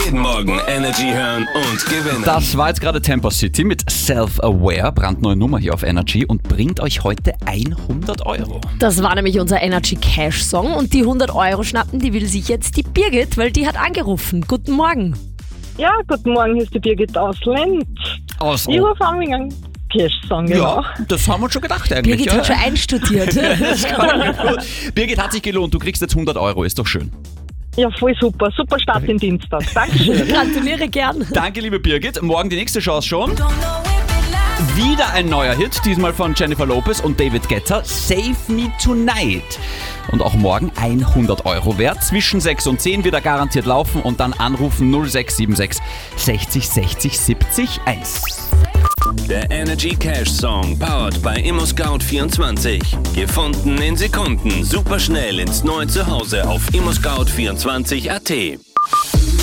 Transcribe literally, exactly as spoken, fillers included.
Jeden Morgen Energy hören und gewinnen. Das war jetzt gerade Tempo City mit Self-Aware, brandneue Nummer hier auf Energy und bringt euch heute hundert Euro. Das war nämlich unser Energy Cash Song und die hundert Euro schnappen, die will sich jetzt die Birgit, weil die hat angerufen. Guten Morgen. Ja, guten Morgen, hier ist die Birgit aus Lenz. Aus Ich rufe an wegen einem Cash-Song, genau. Ja, das haben wir schon gedacht eigentlich. Birgit ja. hat schon einstudiert. Das kann ich mir gut. Birgit, hat sich gelohnt, du kriegst jetzt hundert Euro, ist doch schön. Ja, voll super. Super Start in den Dienstag. Dankeschön. Gratuliere gern. Danke, liebe Birgit. Morgen die nächste Chance schon. Wieder ein neuer Hit, diesmal von Jennifer Lopez und David Guetta, Save Me Tonight. Und auch morgen hundert Euro wert. Zwischen sechs und zehn wird er garantiert laufen und dann anrufen null sechs sieben sechs sechzig sechzig siebzig eins. Der Energy Cash Song, powered bei ImmoScout vierundzwanzig. Gefunden in Sekunden, superschnell ins neue Zuhause auf immo scout vierundzwanzig punkt a t.